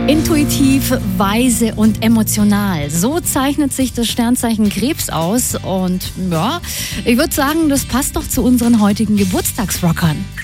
Intuitiv, weise und emotional. So zeichnet sich das Sternzeichen Krebs aus. Und ja, ich würde sagen, das passt doch zu unseren heutigen Geburtstagsrockern.